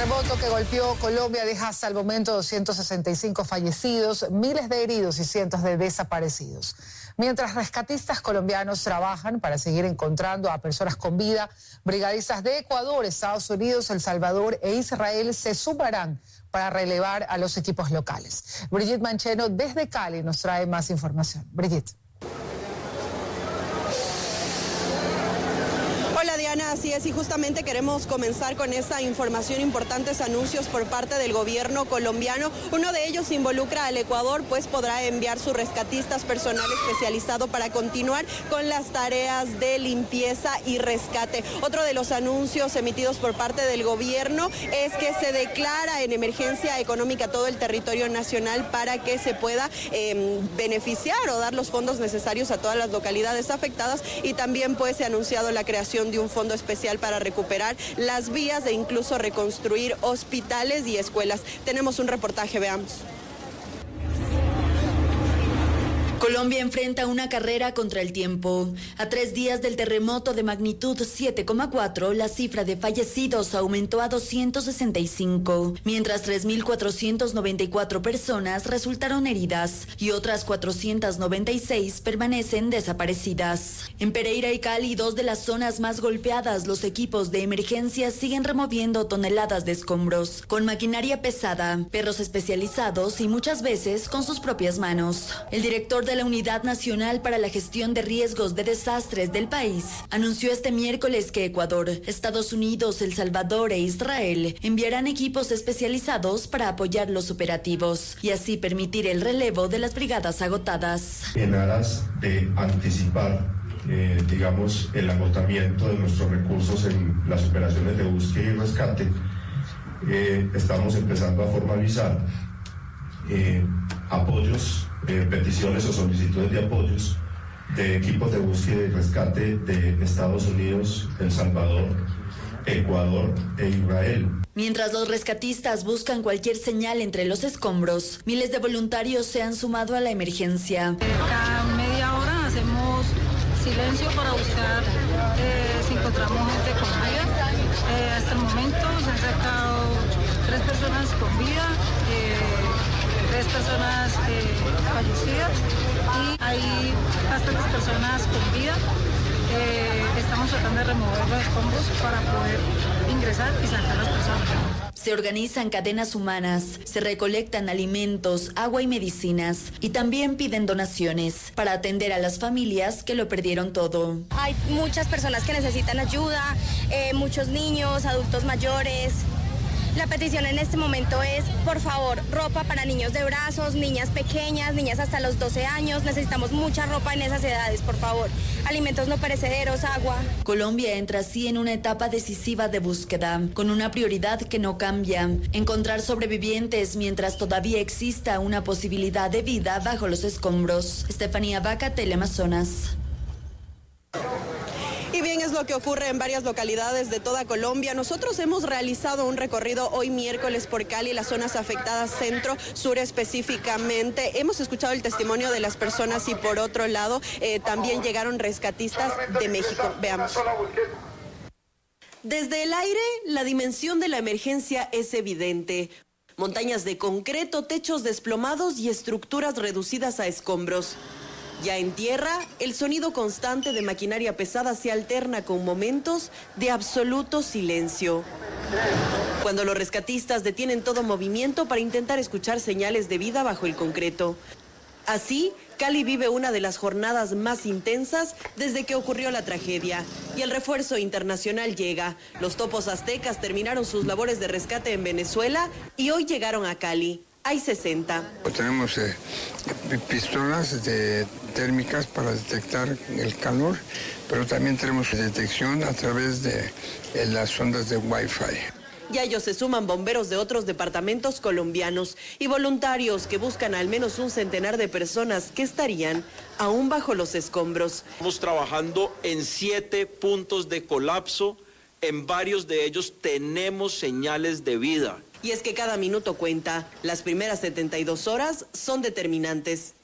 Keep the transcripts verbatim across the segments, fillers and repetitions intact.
terremoto que golpeó Colombia deja hasta el momento doscientos sesenta y cinco fallecidos, miles de heridos y cientos de desaparecidos. Mientras rescatistas colombianos trabajan para seguir encontrando a personas con vida, brigadistas de Ecuador, Estados Unidos, El Salvador e Israel se sumarán para relevar a los equipos locales. Brigitte Mancheno desde Cali nos trae más información. Brigitte. Hola Diana, así es, y justamente queremos comenzar con esta información, importantes anuncios por parte del gobierno colombiano. Uno de ellos involucra al Ecuador, pues podrá enviar sus rescatistas, personal especializado para continuar con las tareas de limpieza y rescate. Otro de los anuncios emitidos por parte del gobierno es que se declara en emergencia económica todo el territorio nacional para que se pueda eh, beneficiar o dar los fondos necesarios a todas las localidades afectadas, y también pues se ha anunciado la creación de un fondo especial para recuperar las vías e incluso reconstruir hospitales y escuelas. Tenemos un reportaje, veamos. Colombia enfrenta una carrera contra el tiempo. A tres días del terremoto de magnitud siete coma cuatro, la cifra de fallecidos aumentó a doscientos sesenta y cinco, mientras tres mil cuatrocientas noventa y cuatro personas resultaron heridas y otras cuatrocientas noventa y seis permanecen desaparecidas. En Pereira y Cali, dos de las zonas más golpeadas, los equipos de emergencia siguen removiendo toneladas de escombros, con maquinaria pesada, perros especializados y muchas veces con sus propias manos. El director de la Unidad Nacional para la Gestión de Riesgos de Desastres del país anunció este miércoles que Ecuador, Estados Unidos, El Salvador e Israel enviarán equipos especializados para apoyar los operativos y así permitir el relevo de las brigadas agotadas. En aras de anticipar, eh, digamos, el agotamiento de nuestros recursos en las operaciones de búsqueda y rescate, eh, estamos empezando a formalizar eh, apoyos, eh, peticiones o solicitudes de apoyos de equipos de búsqueda y rescate de Estados Unidos, El Salvador, Ecuador e Israel. Mientras los rescatistas buscan cualquier señal entre los escombros, miles de voluntarios se han sumado a la emergencia. Cada media hora hacemos silencio para buscar eh, si encontramos gente con vida. Eh, hasta el momento se han sacado tres personas con vida, eh, tres personas eh, fallecidas y hay bastantes personas con vida. Eh, estamos tratando de remover los escombros para poder ingresar y sacar a las personas. Se organizan cadenas humanas, se recolectan alimentos, agua y medicinas y también piden donaciones para atender a las familias que lo perdieron todo. Hay muchas personas que necesitan ayuda, eh, muchos niños, adultos mayores. La petición en este momento es, por favor, ropa para niños de brazos, niñas pequeñas, niñas hasta los doce años. Necesitamos mucha ropa en esas edades, por favor. Alimentos no perecederos, agua. Colombia entra así en una etapa decisiva de búsqueda, con una prioridad que no cambia: encontrar sobrevivientes mientras todavía exista una posibilidad de vida bajo los escombros. Estefanía Vaca, Teleamazonas. Y bien, es lo que ocurre en varias localidades de toda Colombia. Nosotros hemos realizado un recorrido hoy miércoles por Cali, las zonas afectadas centro, sur específicamente. Hemos escuchado el testimonio de las personas y por otro lado eh, también llegaron rescatistas de México. Veamos. Desde el aire, la dimensión de la emergencia es evidente. Montañas de concreto, techos desplomados y estructuras reducidas a escombros. Ya en tierra, el sonido constante de maquinaria pesada se alterna con momentos de absoluto silencio. Cuando los rescatistas detienen todo movimiento para intentar escuchar señales de vida bajo el concreto. Así, Cali vive una de las jornadas más intensas desde que ocurrió la tragedia. Y el refuerzo internacional llega. Los topos aztecas terminaron sus labores de rescate en Venezuela y hoy llegaron a Cali. Hay sesenta. Tenemos eh, pistolas de, térmicas para detectar el calor, pero también tenemos detección a través de eh, las ondas de Wi-Fi. Y a ellos se suman bomberos de otros departamentos colombianos y voluntarios que buscan al menos un centenar de personas que estarían aún bajo los escombros. Estamos trabajando en siete puntos de colapso. En varios de ellos tenemos señales de vida. Y es que cada minuto cuenta. Las primeras setenta y dos horas son determinantes.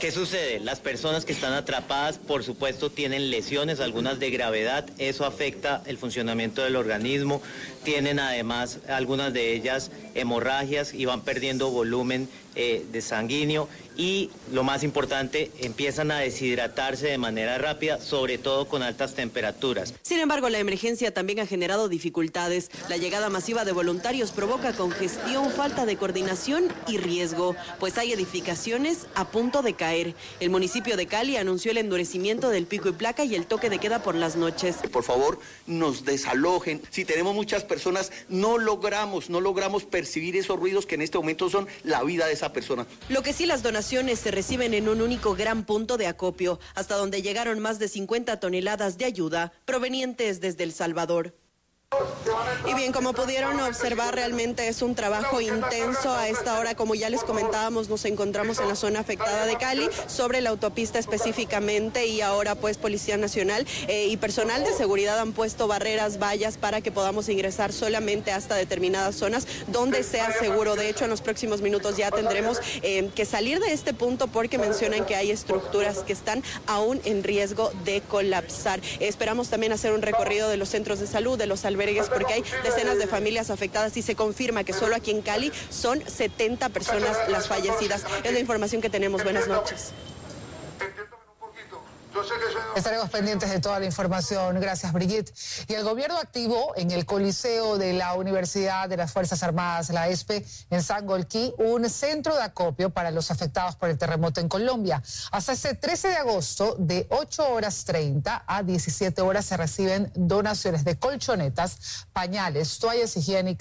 ¿Qué sucede? Las personas que están atrapadas, por supuesto, tienen lesiones, algunas de gravedad. Eso afecta el funcionamiento del organismo. Tienen además algunas de ellas hemorragias y van perdiendo volumen eh, de sanguíneo. Y lo más importante, empiezan a deshidratarse de manera rápida, sobre todo con altas temperaturas. Sin embargo, la emergencia también ha generado dificultades. La llegada masiva de voluntarios provoca congestión, falta de coordinación y riesgo, pues hay edificaciones a punto de caer. El municipio de Cali anunció el endurecimiento del pico y placa y el toque de queda por las noches. Por favor, nos desalojen. Si tenemos muchas personas, no logramos, no logramos percibir esos ruidos que en este momento son la vida de esa persona. Lo que sí, las donaciones se reciben en un único gran punto de acopio, hasta donde llegaron más de cincuenta toneladas de ayuda provenientes desde El Salvador. Y bien, como pudieron observar, realmente es un trabajo intenso. A esta hora, como ya les comentábamos, nos encontramos en la zona afectada de Cali, sobre la autopista específicamente, y ahora pues Policía Nacional eh, y personal de seguridad han puesto barreras, vallas, para que podamos ingresar solamente hasta determinadas zonas donde sea seguro. De hecho, en los próximos minutos ya tendremos eh, que salir de este punto, porque mencionan que hay estructuras que están aún en riesgo de colapsar. Eh, esperamos también hacer un recorrido de los centros de salud, de los albergues, porque hay decenas de familias afectadas y se confirma que solo aquí en Cali son setenta personas las fallecidas. Es la información que tenemos. Buenas noches. Estaremos pendientes de toda la información. Gracias, Brigitte. Y el gobierno activó en el Coliseo de la Universidad de las Fuerzas Armadas, la E S P E, en Sangolquí, un centro de acopio para los afectados por el terremoto en Colombia. Hasta ese trece de agosto, de ocho horas treinta a diecisiete horas, se reciben donaciones de colchonetas, pañales, toallas higiénicas,